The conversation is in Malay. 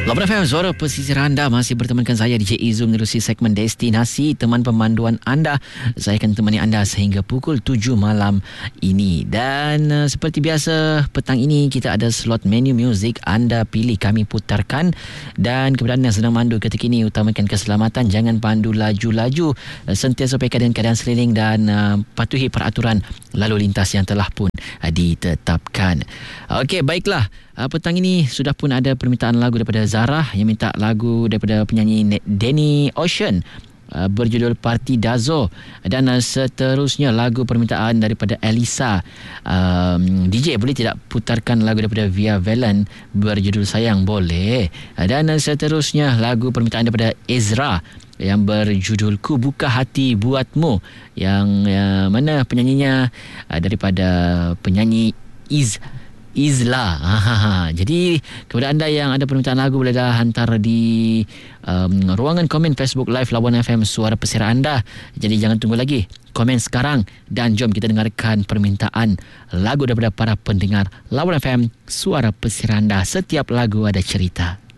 Lawan FM, suara pesisir anda masih bertemankan saya DJ Izum menerusi segmen Destinasi, teman pemanduan anda. Saya akan temani anda sehingga pukul 7 malam ini. Dan seperti biasa, petang ini kita ada slot menu muzik. Anda pilih, kami putarkan. Dan kepada anda yang sedang mandu ketika ini, utamakan keselamatan. Jangan pandu laju-laju. Sentiasa pakai keadaan seliling dan patuhi peraturan lalu lintas yang telah pun ditetapkan. Okey, baiklah. Petang ini sudah pun ada permintaan lagu daripada Zara yang minta lagu daripada penyanyi Danny Ocean berjudul Party Dazo, dan seterusnya lagu permintaan daripada Elisa. DJ boleh tidak putarkan lagu daripada Via Valen berjudul Sayang? Boleh. Dan seterusnya lagu permintaan daripada Ezra yang berjudul Ku Buka Hati Buatmu, yang mana penyanyinya daripada penyanyi Izla. Jadi kepada anda yang ada permintaan lagu, bolehlah hantar di ruangan komen Facebook Live Lawan FM Suara Pesisir anda. Jadi jangan tunggu lagi, komen sekarang dan jom kita dengarkan permintaan lagu daripada para pendengar Lawan FM Suara Pesisir anda. Setiap lagu ada cerita.